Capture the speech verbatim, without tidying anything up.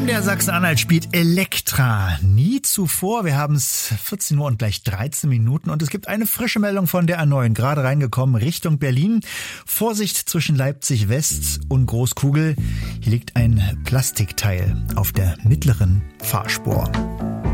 M D R Sachsen-Anhalt spielt Elektra. Nie zuvor. Wir haben es vierzehn Uhr und gleich dreizehn Minuten und es gibt eine frische Meldung von der A neun. Gerade reingekommen Richtung Berlin. Vorsicht zwischen Leipzig West und Großkugel. Hier liegt ein Plastikteil auf der mittleren Fahrspur.